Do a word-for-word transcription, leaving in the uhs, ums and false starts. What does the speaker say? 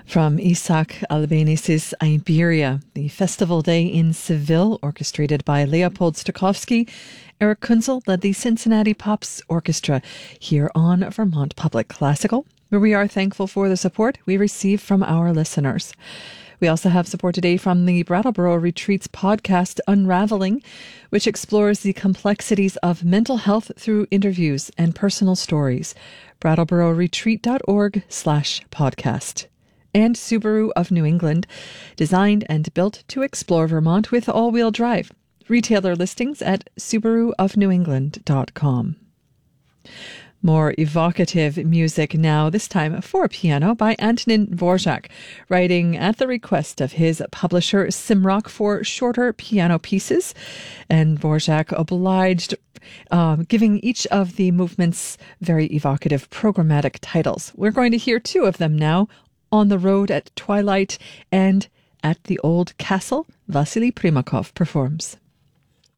From Isaac Albéniz's Iberia, the Festival Day in Seville, orchestrated by Leopold Stokowski, Eric Kunzel led the Cincinnati Pops Orchestra here on Vermont Public Classical, where we are thankful for the support we receive from our listeners. We also have support today from the Brattleboro Retreats podcast, Unraveling, which explores the complexities of mental health through interviews and personal stories. brattlebororetreat.org slash podcast. And Subaru of New England, designed and built to explore Vermont with all-wheel drive. Retailer listings at subaru of new england dot com. More evocative music now, this time for piano by Antonin Dvorak, writing at the request of his publisher Simrock for shorter piano pieces. And Dvorak obliged, uh, giving each of the movements very evocative programmatic titles. We're going to hear two of them now, On the Road at Twilight and At the Old Castle. Vasily Primakov performs.